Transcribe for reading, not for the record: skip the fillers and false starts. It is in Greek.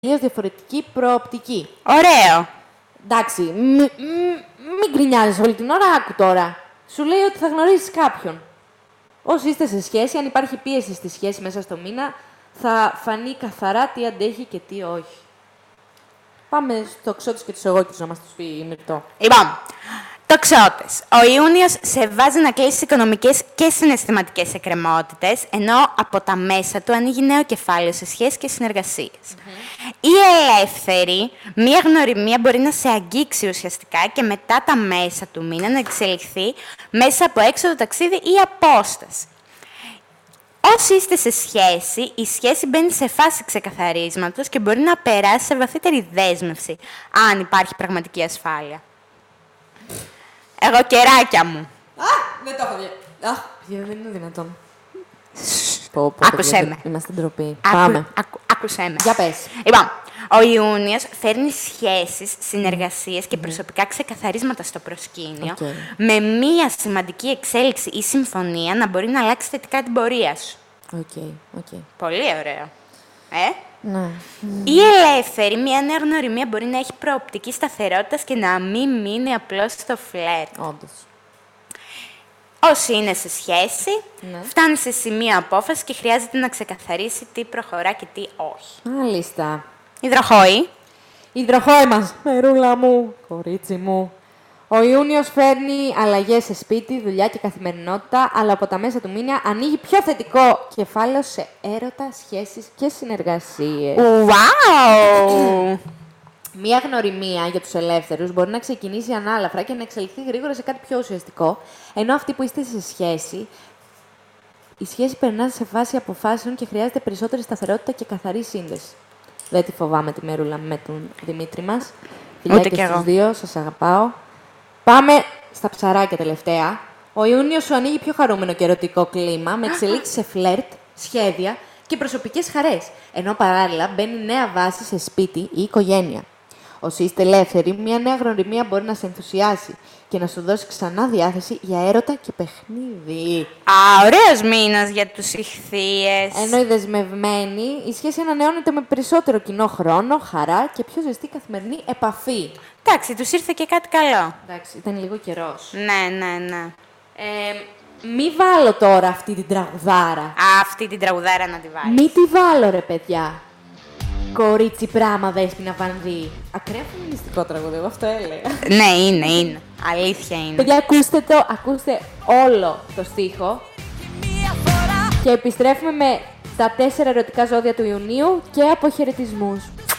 τελείως διαφορετική προοπτική. Ωραίο. Εντάξει, μην γκρινιάζεις όλη την ώρα, άκου τώρα. Σου λέει ότι θα γνωρίσεις κάποιον. Όσοι είστε σε σχέση, αν υπάρχει πίεση στη σχέση μέσα στο μήνα, θα φανεί καθαρά τι αντέχει και τι όχι. Πάμε στο Ξώτης και τους εγώκητους να μας τους πει η Μυρτώ. Λοιπόν, τοξότες. Ο Ιούνιος σε βάζει να κλείσεις οικονομικές και συναισθηματικές εκκρεμότητες, ενώ από τα μέσα του ανοίγει νέο κεφάλαιο σε σχέσεις και συνεργασίες. Η ελεύθερη, μία γνωριμία μπορεί να σε αγγίξει ουσιαστικά και μετά τα μέσα του μήνα να εξελιχθεί μέσα από έξοδο, ταξίδι ή απόσταση. Όσοι είστε σε σχέση, η σχέση μπαίνει σε φάση ξεκαθαρίσματος και μπορεί να περάσει σε βαθύτερη δέσμευση, αν υπάρχει πραγματική ασφάλεια. Εγώ κεράκια μου. Δεν το έχω δει. Δεν είναι δυνατόν. Άκουσέ με. Είμαστε ντροπή. Πάμε. Άκουσέ με. Για πες. Λοιπόν, ο Ιούνιος φέρνει σχέσεις, συνεργασίες και προσωπικά ξεκαθαρίσματα στο προσκήνιο, με μία σημαντική εξέλιξη ή συμφωνία να μπορεί να αλλάξει θετικά την πορεία σου. Πολύ ωραίο. Ναι. Η ελεύθερη, μια νέα γνωριμία μπορεί να έχει προοπτική σταθερότητας και να μην μείνει απλώς στο φλερτ. Όντως. Όσοι είναι σε σχέση, φτάνει σε σημείο απόφαση και χρειάζεται να ξεκαθαρίσει τι προχωρά και τι όχι. Μάλιστα. Υδροχόη. Υδροχόη μας, μερούλα μου, κορίτσι μου. Ο Ιούνιος φέρνει αλλαγές σε σπίτι, δουλειά και καθημερινότητα, αλλά από τα μέσα του μήνα ανοίγει πιο θετικό κεφάλαιο σε έρωτα, σχέσεις και συνεργασίες. Wow! Μία γνωριμία για τους ελεύθερους μπορεί να ξεκινήσει ανάλαφρα και να εξελιχθεί γρήγορα σε κάτι πιο ουσιαστικό, ενώ αυτοί που είστε σε σχέση, η σχέση περνά σε φάση αποφάσεων και χρειάζεται περισσότερη σταθερότητα και καθαρή σύνδεση. Δεν τη φοβάμαι τη μερούλα με τον Δημήτρη μας. Φιλιά και στους δύο, σας αγαπάω. Πάμε στα ψαράκια τελευταία. Ο Ιούνιος σου ανοίγει πιο χαρούμενο και ερωτικό κλίμα, με εξελίξεις σε φλερτ, σχέδια και προσωπικές χαρές, ενώ παράλληλα μπαίνει νέα βάση σε σπίτι ή οικογένεια. Όσοι είστε ελεύθεροι, μια νέα γνωριμία μπορεί να σε ενθουσιάσει και να σου δώσει ξανά διάθεση για έρωτα και παιχνίδι. Ωραίος μήνας για τους ιχθύες. Ενώ οι δεσμευμένοι, η σχέση ανανεώνεται με περισσότερο κοινό χρόνο, χαρά και πιο ζεστή καθημερινή επαφή. Εντάξει, τους ήρθε και κάτι καλό. Εντάξει, ήταν λίγο καιρός. Ναι. Μη βάλω τώρα αυτή την τραγουδάρα. Αυτή την τραγουδάρα να τη βάλεις. Μη τη βάλω, ρε παιδιά. Κορίτσι πράμα, Δέσποινα Βανδύ. Ακραία φεμινιστικό τραγούδι, εγώ αυτό έλεγα. Ναι, είναι. Αλήθεια είναι. Παιδιά, ακούστε όλο το στίχο. Και επιστρέφουμε με τα 4 ερωτικά ζώδια του Ιουνίου και αποχαιρετισμούς.